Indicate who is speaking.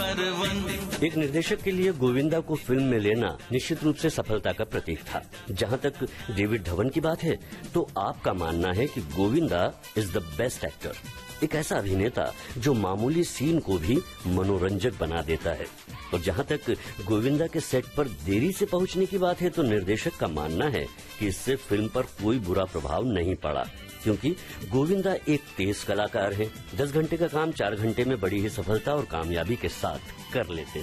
Speaker 1: एक निर्देशक के लिए गोविंदा को फिल्म में लेना निश्चित रूप से सफलता का प्रतीक था। जहां तक डेविड धवन की बात है तो आपका मानना है कि Govinda is the best actor, एक ऐसा अभिनेता जो मामूली सीन को भी मनोरंजक बना देता है। और जहां तक गोविंदा के सेट पर देरी से पहुंचने की बात है तो निर्देशक का मानना है कि इससे फिल्म पर कोई बुरा प्रभाव नहीं पड़ा, क्योंकि गोविंदा एक तेज कलाकार है। 10 घंटे का काम 4 घंटे में बड़ी ही सफलता और कामयाबी के साथ कर लेते